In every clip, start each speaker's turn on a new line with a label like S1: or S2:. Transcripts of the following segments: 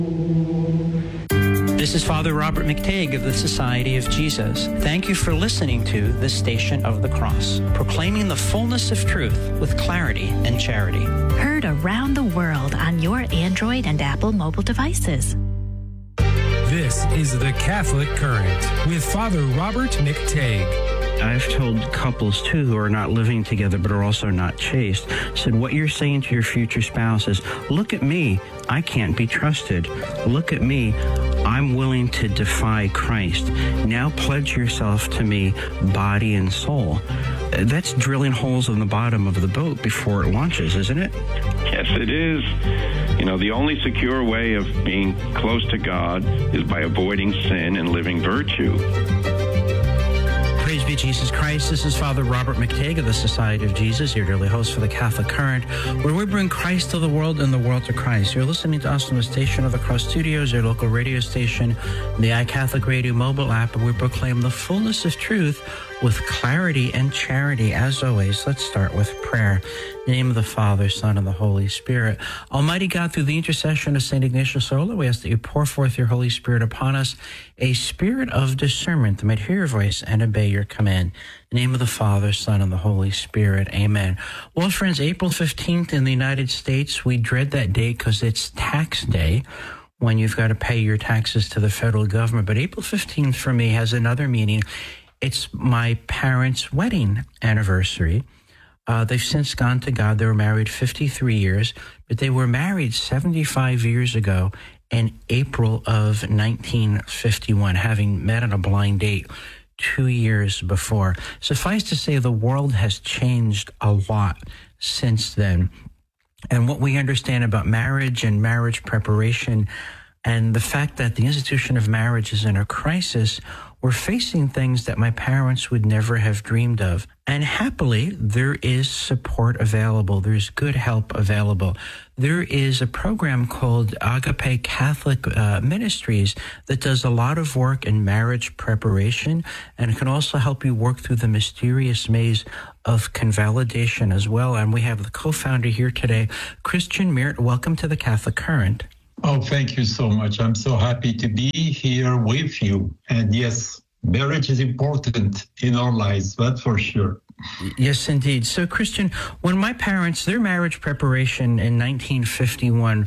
S1: This is Father Robert McTague of the Society of Jesus. Thank you for listening to The Station of the Cross, proclaiming the fullness of truth with clarity and charity.
S2: Heard around the world on your Android and Apple mobile devices.
S3: This is The Catholic Current with Father Robert McTague.
S1: I've told couples, too, who are not living together but are also not chaste, said what you're saying to your future spouse is, look at me, I can't be trusted. Look at me, I'm willing to defy Christ. Now pledge yourself to me, body and soul. That's drilling holes in the bottom of the boat before it launches, isn't it?
S4: Yes, it is. You know, the only secure way of being close to God is by avoiding sin and living virtue.
S1: Praise be Jesus Christ. This is Father Robert McTague of the Society of Jesus, your daily host for the Catholic Current, where we bring Christ to the world and the world to Christ. You're listening to us on the Station of the Cross Studios, your local radio station, the iCatholic Radio mobile app, and we proclaim the fullness of truth with clarity and charity. As always, let's start with prayer. In the name of the Father, Son, and the Holy Spirit. Almighty God, through the intercession of St. Ignatius Loyola, we ask that you pour forth your Holy Spirit upon us, a spirit of discernment that might hear your voice and obey your command. In the name of the Father, Son, and the Holy Spirit. Amen. Well, friends, April 15th in the United States, we dread that day because it's tax day, when you've got to pay your taxes to the federal government. But April 15th for me has another meaning. It's my parents' wedding anniversary. They've since gone to God. They were married 53 years, but they were married 75 years ago in April of 1951, having met on a blind date 2 years before. Suffice to say, the world has changed a lot since then. And what we understand about marriage and marriage preparation and the fact that the institution of marriage is in a crisis, we're facing things that my parents would never have dreamed of. And happily, there is support available. There's good help available. There is a program called Agape Catholic Ministries that does a lot of work in marriage preparation and can also help you work through the mysterious maze of convalidation as well. And we have the co-founder here today, Christian Meert. Welcome to the Catholic Current.
S5: Oh, thank you so much. I'm so happy to be here with you. And yes, marriage is important in our lives, that's for sure.
S1: Yes, indeed. So, Christian, when my parents, their marriage preparation in 1951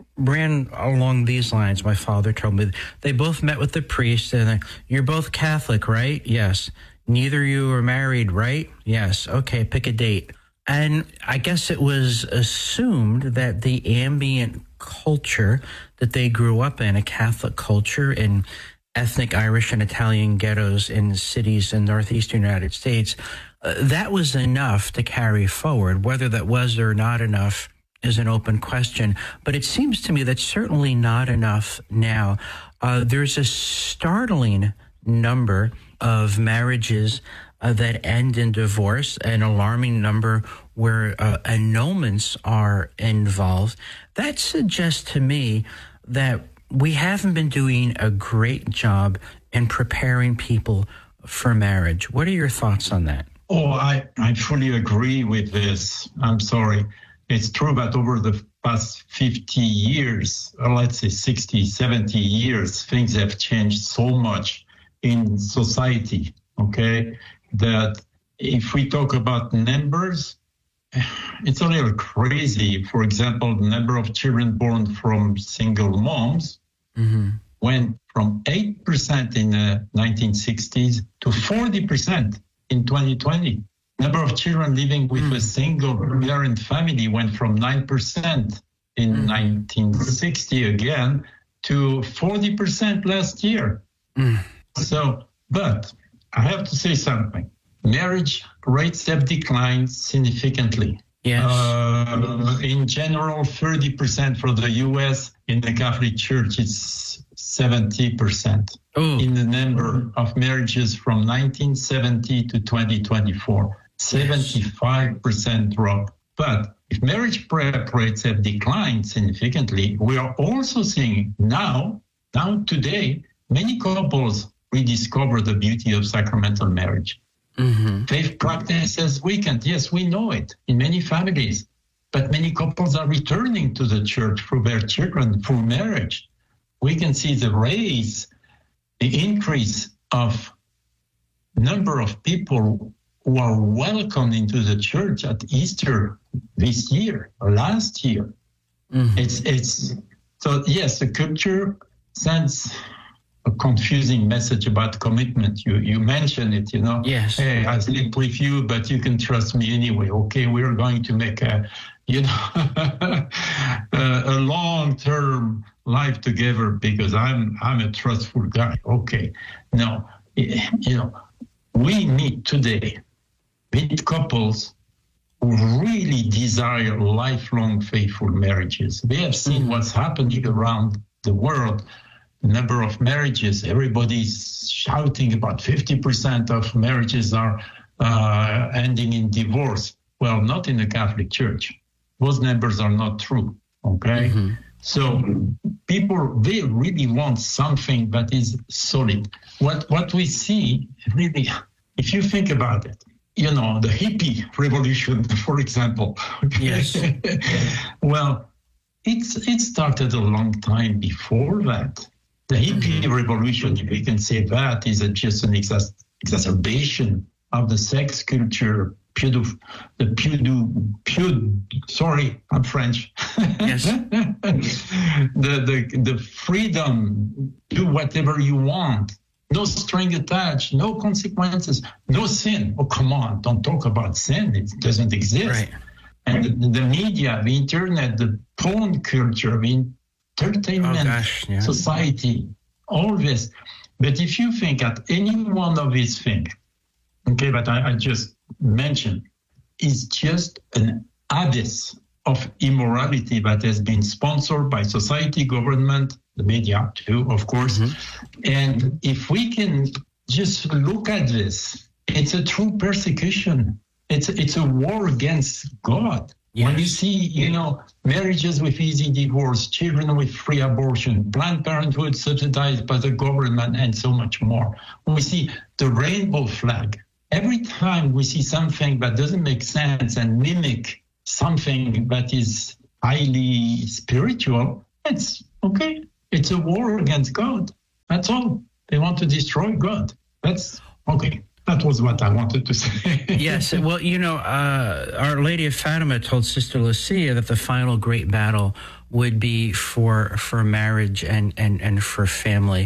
S1: ran along these lines, my father told me, they both met with the priest and you're both Catholic, right? Yes. Neither of you are married, right? Yes. Okay, pick a date. And I guess it was assumed that the ambient culture that they grew up in, a Catholic culture in ethnic Irish and Italian ghettos in cities in northeastern United States, that was enough to carry forward. Whether that was or not enough is an open question. But it seems to me that's certainly not enough now. There's a startling number of marriages that end in divorce, an alarming number where annulments are involved. That suggests to me that we haven't been doing a great job in preparing people for marriage. What are your thoughts on that?
S5: Oh, I fully agree with this. I'm sorry. It's true that over the past 50 years, or let's say 60, 70 years, things have changed so much in society, okay, that if we talk about numbers, it's a little crazy. For example, the number of children born from single moms went from 8% in the 1960s to 40% in 2020. Number of children living with a single parent family went from 9% in 1960 again to 40% last year. So, but I have to say something. Marriage rates have declined significantly.
S1: Yes.
S5: In general, 30% for the U.S. In the Catholic Church, it's 70% in the number of marriages from 1970 to 2024. 75% drop. But if marriage prep rates have declined significantly, we are also seeing now today, many couples rediscover the beauty of sacramental marriage. Faith practice has weakened. Yes, we know it in many families, but many couples are returning to the church through their children, through marriage. we can see the increase of number of people who are welcomed into the church at Easter this year or last year. Mm-hmm. So yes, the culture sends a confusing message about commitment. You mentioned it,
S1: Yes.
S5: Hey, I sleep with you, but you can trust me anyway. Okay, we're going to make a long-term life together because I'm a trustful guy. Okay, no, we need today with couples who really desire lifelong faithful marriages. We have seen what's happening around the world. The number of marriages, everybody's shouting about 50% of marriages are ending in divorce. Well, not in the Catholic Church. Those numbers are not true, okay? Mm-hmm. So people, they really want something that is solid. What we see, really, if you think about it, the hippie revolution, for example.
S1: Yes.
S5: Well, it started a long time before that. The hippie revolution, if we can say that, is just an exacerbation of the sex culture, sorry, I'm French.
S1: Yes.
S5: the freedom, do whatever you want, no string attached, no consequences, no sin. Oh, come on, don't talk about sin. It doesn't exist.
S1: Right.
S5: And the media, the internet, the porn culture, the entertainment society, all this. But if you think at any one of these things, okay, that I just mentioned, is just an abyss of immorality that has been sponsored by society, government, the media too, of course. Mm-hmm. And if we can just look at this, it's a true persecution. It's a war against God. Yes. When you see, marriages with easy divorce, children with free abortion, Planned Parenthood subsidized by the government, and so much more. When we see the rainbow flag, every time we see something that doesn't make sense and mimic something that is highly spiritual, it's okay. It's a war against God. That's all. They want to destroy God. That's okay. That was what I wanted to say.
S1: Yes. Well, Our Lady of Fatima told Sister Lucia that the final great battle would be for marriage and for family.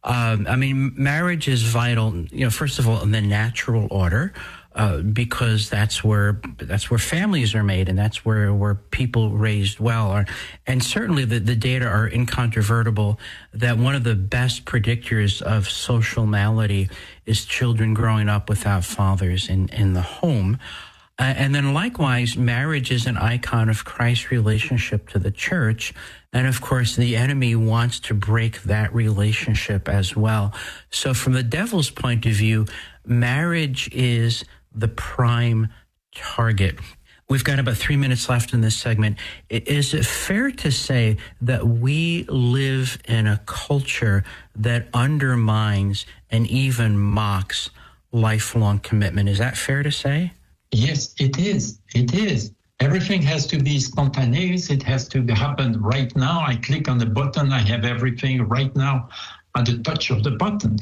S1: Marriage is vital, first of all, in the natural order, because that's where families are made, and that's where people raised well are. And certainly the data are incontrovertible that one of the best predictors of social malady is children growing up without fathers in the home. And then likewise, marriage is an icon of Christ's relationship to the church. And of course, the enemy wants to break that relationship as well. So from the devil's point of view, marriage is the prime target. We've got about 3 minutes left in this segment. Is it fair to say that we live in a culture that undermines and even mocks lifelong commitment? Is that fair to say?
S5: Yes, it is. It is. Everything has to be spontaneous. It has to happen right now. I click on the button. I have everything right now at the touch of the button.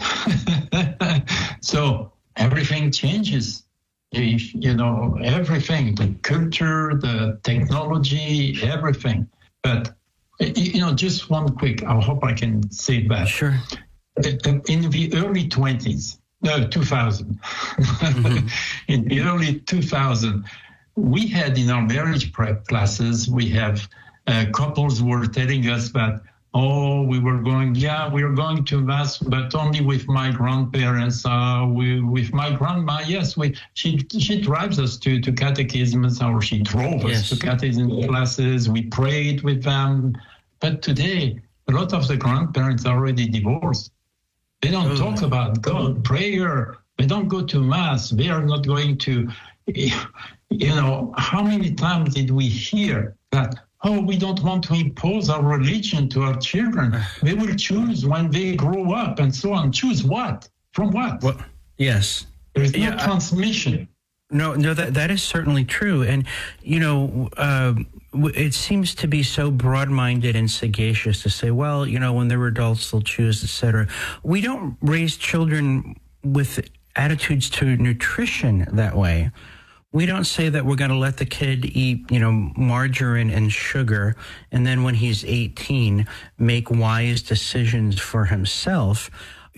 S5: So everything changes. Everything, the culture, the technology, everything. But, just one quick, I hope I can say that.
S1: Sure.
S5: In the early 2000s, mm-hmm. In the early 2000s, we had in our marriage prep classes, we have couples who were telling us that, we were going to Mass, but only with my grandparents. With my grandma, yes, she drives us to catechisms, or she drove us to catechism classes. We prayed with them. But today, a lot of the grandparents are already divorced. They don't talk about God, prayer. They don't go to Mass. They are not going to, how many times did we hear that, we don't want to impose our religion to our children. They will choose when they grow up and so on. Choose what? From what?
S1: Yes.
S5: There is no transmission.
S1: No, that is certainly true. And, it seems to be so broad-minded and sagacious to say, well, when they're adults, they'll choose, etc. We don't raise children with attitudes to nutrition that way. We don't say that we're going to let the kid eat, margarine and sugar, and then when he's 18, make wise decisions for himself.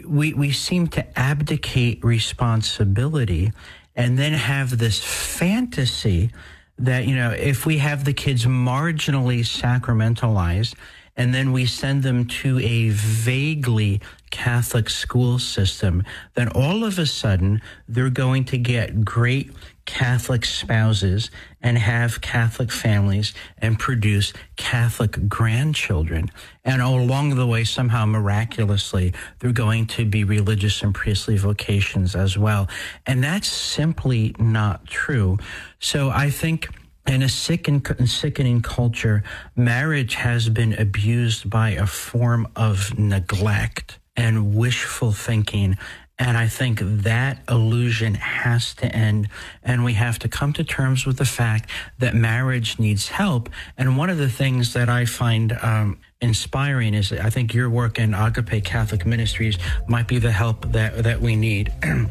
S1: We seem to abdicate responsibility and then have this fantasy that, if we have the kids marginally sacramentalized and then we send them to a vaguely Catholic school system, then all of a sudden they're going to get great Catholic spouses and have Catholic families and produce Catholic grandchildren. And along the way, somehow miraculously, they're going to be religious and priestly vocations as well. And that's simply not true. So I think in a sick and sickening culture, marriage has been abused by a form of neglect and wishful thinking. And I think that illusion has to end, and we have to come to terms with the fact that marriage needs help. And one of the things that I find inspiring is I think your work in Agape Catholic Ministries might be the help that we need.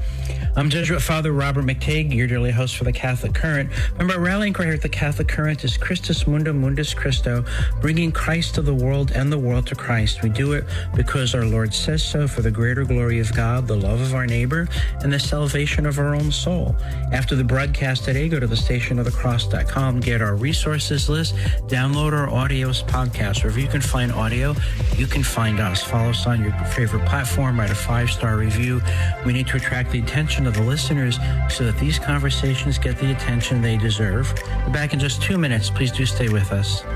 S1: I'm Jesuit Father Robert McTeigue, your daily host for the Catholic Current. Remember, our rallying cry here at the Catholic Current is Christus Mundum Mundus Christo, bringing Christ to the world and the world to Christ. We do it because our Lord says so, for the greater glory of God, the love of our neighbor, and the salvation of our own soul. After the broadcast today, go to thestationofthecross.com, get our resources list, download our audios podcast. Wherever you can find audio, you can find us. Follow us on your favorite platform, write a 5-star review. We need to attract the attention of the listeners so that these conversations get the attention they deserve. We're back in just 2 minutes. Please do stay with us.